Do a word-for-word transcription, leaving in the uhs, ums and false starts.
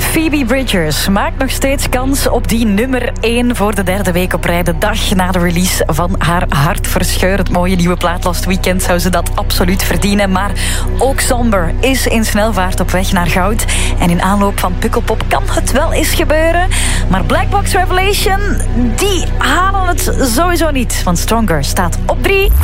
Phoebe Bridgers maakt nog steeds kans op die nummer één voor de derde week op rij. De dag na de release van haar hartverscheurend mooie nieuwe plaat Last Weekend zou ze dat absoluut verdienen. Maar ook Somber is in snelvaart op weg naar goud. En in aanloop van Pukkelpop kan het wel eens gebeuren. Maar Black Box Revelation, die halen het sowieso niet. Want Stronger staat op drie.